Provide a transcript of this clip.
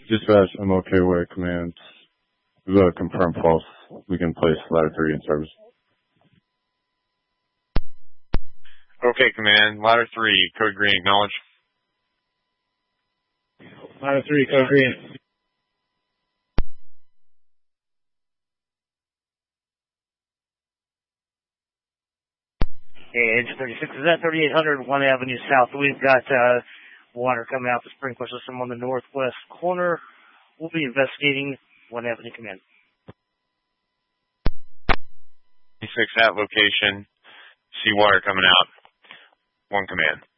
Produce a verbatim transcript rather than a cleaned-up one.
Dispatch, I'm okay with command. The confirm false. We can place ladder three in service. Okay, command. Ladder three, code green, acknowledge. Ladder three, code green. Okay, engine thirty-six is at thirty-eight hundred, one Avenue South. We've got uh, water coming out the sprinkler system on the northwest corner. We'll be investigating one Avenue command. twenty-six at location. See water coming out. One command.